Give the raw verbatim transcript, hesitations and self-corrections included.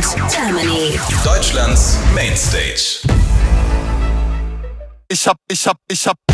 Absolute Germany. Deutschlands Mainstage. Ich hab, ich hab, ich hab